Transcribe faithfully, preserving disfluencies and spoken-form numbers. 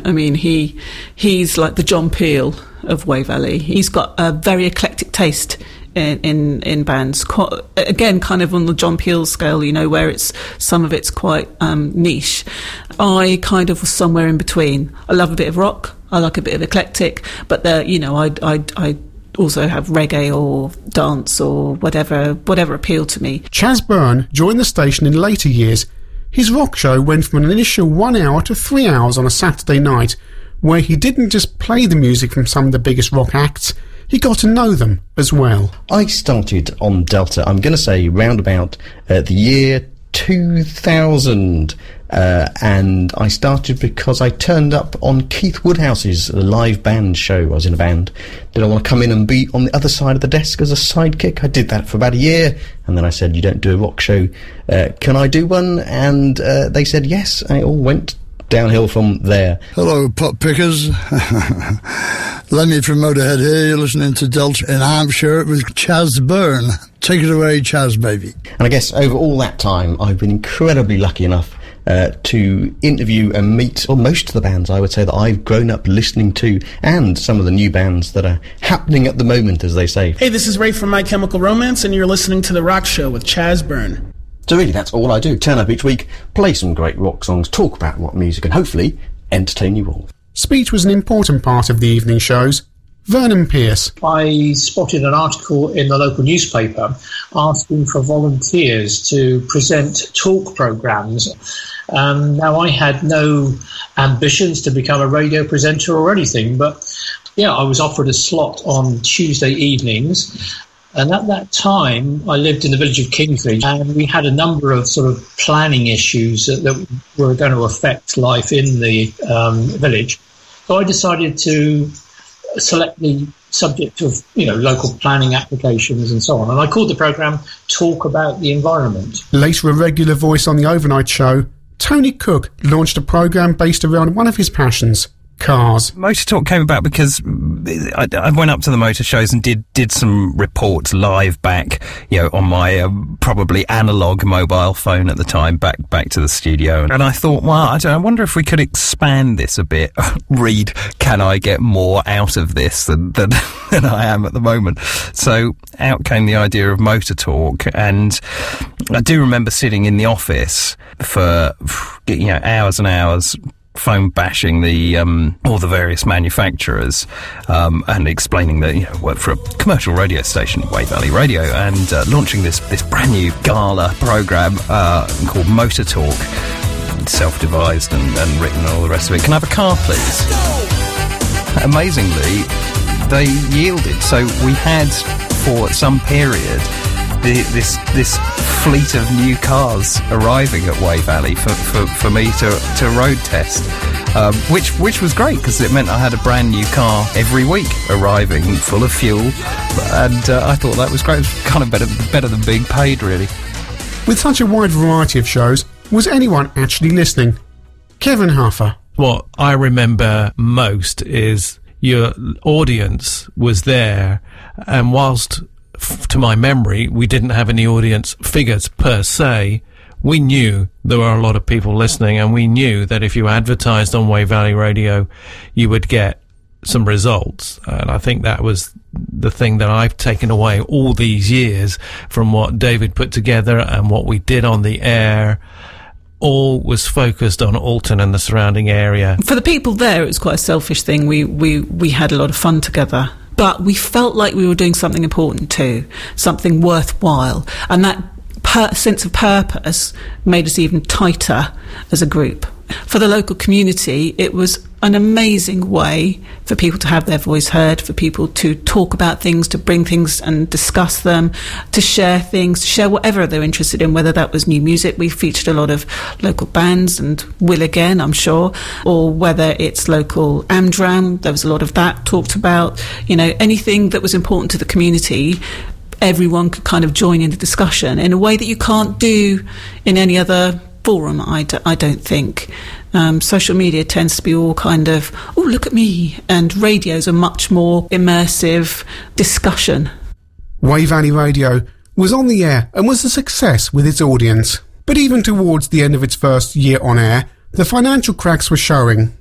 I mean, he he's like the John Peel of Wey Valley. He's got a very eclectic taste in in, in bands. Quite, again, kind of on the John Peel scale, you know, where it's some of it's quite um, niche. I kind of was somewhere in between. I love a bit of rock. I like a bit of eclectic, but the you know, I I I also have reggae or dance or whatever whatever appealed to me. Chas Byrne joined the station in later years. His rock show went from an initial one hour to three hours on a Saturday night, where he didn't just play the music from some of the biggest rock acts, he got to know them as well. I started on Delta, I'm going to say round about uh, the year two thousand, uh, and I started because I turned up on Keith Woodhouse's live band show. I was in a band. Did I want to come in and be on the other side of the desk as a sidekick? I did that for about a year, and then I said, you don't do a rock show, uh, can I do one? And uh, they said yes, and it all went downhill from there. Hello, pot pickers. Lenny from Motorhead here. You're listening to Delta in Hampshire with Chas Byrne. Take it away, Chas, baby. And I guess over all that time, I've been incredibly lucky enough uh, to interview and meet well, most of the bands I would say that I've grown up listening to, and some of the new bands that are happening at the moment, as they say. Hey, this is Ray from My Chemical Romance, and you're listening to The Rock Show with Chas Byrne. So really, that's all I do. Turn up each week, play some great rock songs, talk about rock music, and hopefully entertain you all. Speech was an important part of the evening shows. Vernon Pierce. I spotted an article in the local newspaper asking for volunteers to present talk programmes. Um, now, I had no ambitions to become a radio presenter or anything, but yeah, I was offered a slot on Tuesday evenings. And at that time, I lived in the village of Kingsley, and we had a number of sort of planning issues that, that were going to affect life in the um, village. So I decided to select the subject of, you know, local planning applications and so on. And I called the programme Talk About the Environment. Later a regular voice on the overnight show, Tony Cook launched a programme based around one of his passions, cars. Motor Talk came about because I, I went up to the motor shows and did did some reports live back, you know, on my uh, probably analog mobile phone at the time, back back to the studio. And I thought, well, I, don't, I wonder if we could expand this a bit. Read, can I get more out of this than, than than I am at the moment? So out came the idea of Motor Talk, and I do remember sitting in the office for, you know, hours and hours, phone bashing the um, all the various manufacturers um, and explaining that, you know, work for a commercial radio station, Wey Valley Radio, and uh, launching this this brand new gala program uh, called Motor Talk, self-devised and, and written and all the rest of it. Can I have a car, please? Amazingly, they yielded. So we had for some period The, this this fleet of new cars arriving at Wey Valley for, for, for me to, to road test, um, which which was great because it meant I had a brand new car every week arriving full of fuel, and uh, I thought that was great. It was kind of better better than being paid, really. With such a wide variety of shows, was anyone actually listening? Kevin Huffer. What I remember most is your audience was there, and whilst to my memory, we didn't have any audience figures per se, we knew there were a lot of people listening, and we knew that if you advertised on Wey Valley Radio, you would get some results. And I think that was the thing that I've taken away all these years from what David put together and what we did on the air. All was focused on Alton and the surrounding area. For the people there, it was quite a selfish thing. We, we, we had a lot of fun together. But we felt like we were doing something important too, something worthwhile. And that per- sense of purpose made us even tighter as a group. For the local community, it was an amazing way for people to have their voice heard, for people to talk about things, to bring things and discuss them, to share things, to share whatever they're interested in, whether that was new music. We featured a lot of local bands, and will again, I'm sure, or whether it's local Amdram. There was a lot of that talked about. You know, anything that was important to the community, everyone could kind of join in the discussion in a way that you can't do in any other forum, I, d- I don't think. Um, social media tends to be all kind of, oh, look at me, and radio's a much more immersive discussion. Wey Valley Radio was on the air and was a success with its audience. But even towards the end of its first year on air, the financial cracks were showing.